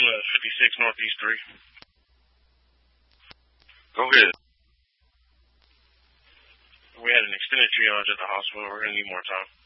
56 Northeast 3. Go ahead. We had an extended triage at the hospital. We're going to need more time.